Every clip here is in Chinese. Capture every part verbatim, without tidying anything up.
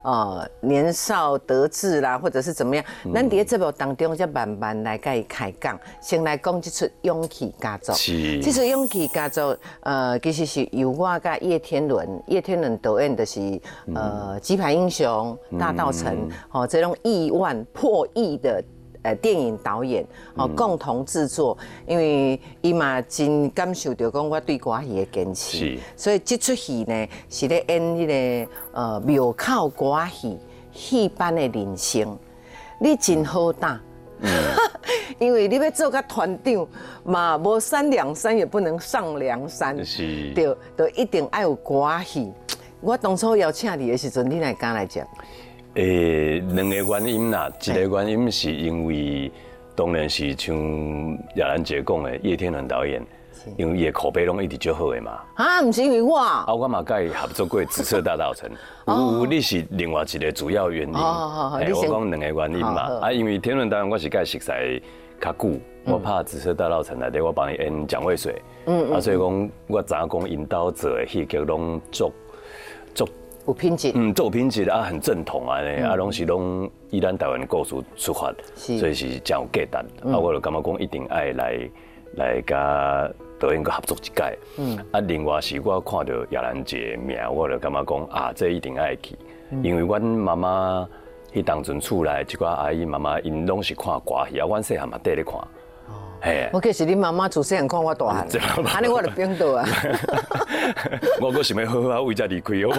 呃年少得志啦，或者是怎么样，咱伫这部当中才慢慢来甲伊开讲。先来讲这出《勇气家族》，这出《勇气家族》呃，其实是由我甲叶天伦，叶天伦导演就是呃《鸡排英雄》《大稻城》哦，这种亿万破亿的。呃，电影导演哦，共同制作，因为伊嘛真感受到讲我对歌戏的坚持，所以这出戏呢是咧演迄个呃庙口歌戏戏班的人生，你真好打，嗯、因为你要做个团长嘛，无三两三也不能上梁山，是，对，就一定要有歌戏。我当初邀请你的时阵，你来敢来讲？ 诶，两个原因啦，一个原因是因为，当然是像亚兰姐讲的叶天伦导演，因为伊的口碑拢一直足好的嘛。 啊，不是因为我。啊， 我嘛甲伊合作过《紫色大稻城》，有你是另外一个主要原因。哦我讲两个原因嘛，啊，因为天伦导演我是甲伊熟悉较久，我拍《紫色大稻城》内底我帮伊演蒋渭水，嗯啊，所以讲我知影讲引导做的戏剧拢足足。 有品质， 嗯，做品质啊，很正统啊，嗯、啊，拢是拢以咱台湾的故事出发，所以是真有价值。嗯、啊，我就感觉讲一定爱来来甲导演个合作一届。嗯，啊，另外是我看到亚兰姐名，我就感觉讲啊，这一定爱去，嗯、因为阮妈妈迄当阵厝内一寡阿姨妈妈，因拢是看歌戏，啊，阮细汉嘛缀咧看。 嘿，我计是你妈妈自细汉看我大汉，安尼我就变倒啊。 我阁想要好好为才离开哦。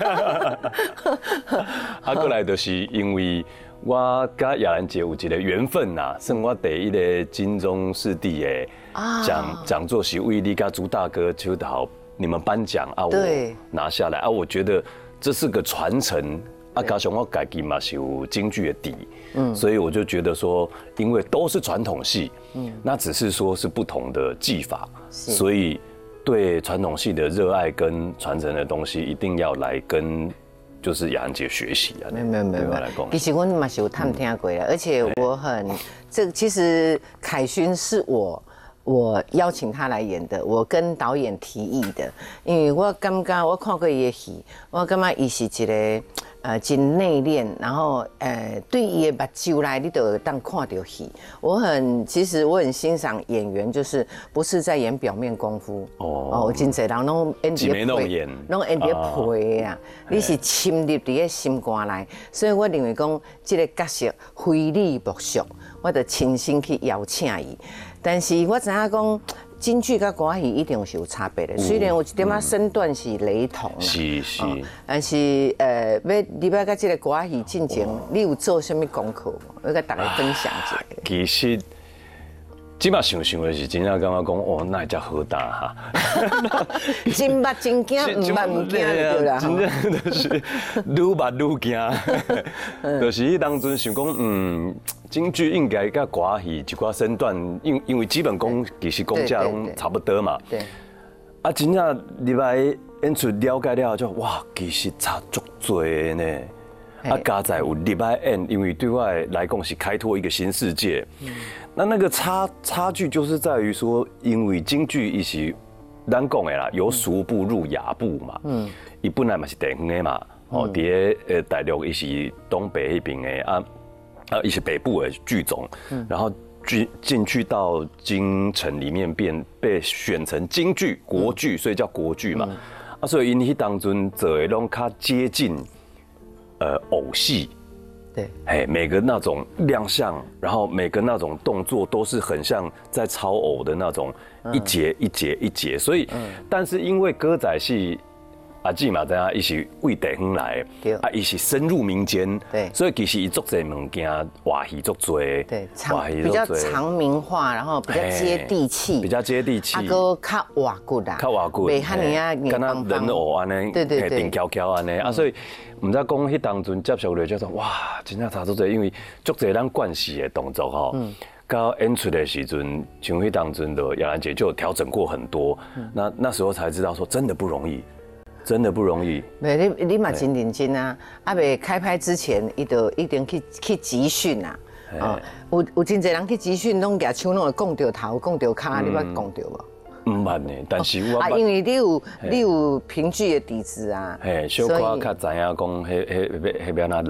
啊，过来就是因为我甲亚兰姐有一个缘分呐，算我第一个金钟视帝的讲讲座是为你甲朱大哥就好你们颁奖啊，我拿下来啊，我觉得这是个传承。啊，加上我家己嘛是有京剧的底，嗯，所以我就觉得说，因为都是传统戏，嗯，那只是说是不同的技法，所以对传统戏的热爱跟传承的东西，一定要来跟就是雅安姐学习啊。 没有没有没有，其实我嘛是有探听过的，而且我很这其实凯勋是我。我邀请他来演的，我跟导演提议的，因为我感觉我看过伊的戏，我感觉伊是一个呃真内敛，然后呃对伊的目睭来，你都当看到戏。我很其实我很欣赏演员，就是不是在演表面功夫哦，哦，真侪人拢演伫皮，拢演伫皮啊，你是侵入伫个心肝内，所以我认为讲这个角色非你莫属，我就亲身去邀请伊。但是我知影讲京剧甲歌戏一定是有差别的，虽然有一点仔身段是雷同， 是是， 但是呃，要你要甲这个歌戏进前，你有做什么功课吗？要甲大家分享一下。 其实，即马想想的是真正感觉讲，哦，那才好打哈。 真捌真惊，唔捌唔惊就对啦。 真正就是愈捌愈惊，就是当阵想讲，嗯。京剧应该甲歌戏一寡身段，因因为基本功其实功架拢差不多嘛。对。啊，真正入来演出了解了就哇，其实差足多呢。啊，加在有入来演，因为对我来讲是开拓一个新世界。嗯。那那个差差距就是在于说，因为京剧伊是咱讲的啦，由俗部入雅部嘛。嗯。伊本来嘛是地方的嘛，哦，伫个呃大陆伊是东北迄边的啊。啊，一些北部的剧种，嗯、然后进进去到京城里面变被选成京剧国剧，嗯、所以叫国剧嘛。嗯、啊，所以因迄当中做的拢较接近呃偶戏，对，哎，每个那种亮相，然后每个那种动作都是很像在操偶的那种，一节一节一节。所以，嗯、但是因为歌仔戏。阿姊嘛，知影伊是为地方来，啊，伊是深入民间，对，所以其实伊做这物件，话戏做多，对， 比较长民化，然后比较接地气， 比较接地气， 啊个较活骨啦， 较活骨， 袂遐尼啊， 敢若人偶安尼，对对对，静悄悄安尼，啊，所以唔知讲迄当阵接受了，就说哇，真正差足多，因为足侪咱惯习的动作吼。到演出的时阵，像迄当阵的雅兰姐就有调整过很多，那那时候才知道说真的不容易。真的不容易。 没，你你嘛真认真啊！啊，未开拍之前，伊就一定去去集训啊。哦，有有真侪人去集训，拢举手拢会讲到头，讲到骹，你捌讲到无？ 唔捌呢，但是我啊，因为你有你有评剧的底子啊， 嘿，小可较知影讲，迄迄迄迄要哪